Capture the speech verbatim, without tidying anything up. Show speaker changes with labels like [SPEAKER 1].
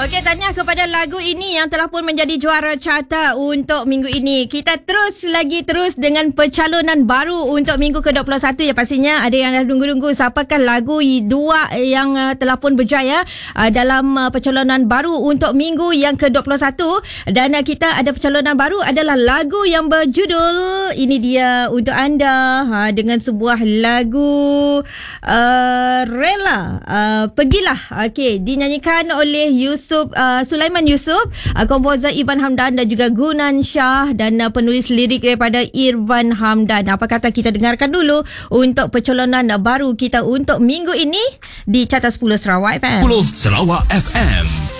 [SPEAKER 1] Okey, tahniah kepada lagu ini yang telah pun menjadi juara carta untuk minggu ini. Kita terus lagi terus dengan pencalonan baru untuk minggu ke dua puluh satu ya. Pastinya ada yang dah tunggu-tunggu siapakah lagu dua yang uh, telah pun berjaya uh, dalam uh, pencalonan baru untuk minggu yang ke dua puluh satu. Dan uh, kita ada pencalonan baru adalah lagu yang berjudul, ini dia untuk anda, ha, dengan sebuah lagu uh, Rela, uh, Pergilah. Okey, dinyanyikan oleh Yusuf uh, Sulaiman Yusuf, uh, komposer Irfan Hamdan dan juga Gunan Shah, dan uh, penulis lirik daripada Irfan Hamdan. Apa kata kita dengarkan dulu untuk pencalonan baru kita untuk minggu ini di Carta sepuluh Sarawak F M.
[SPEAKER 2] sepuluh Sarawak F M.